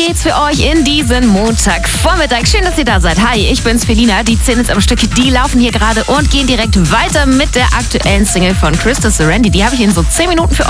geht's für euch in diesen Montagvormittag? Schön, dass ihr da seid. Hi, ich bin's, Felina. Die 10 am Stück, die laufen hier gerade und gehen direkt weiter mit der aktuellen Single von Krista Serendi. Die habe ich in so 10 Minuten für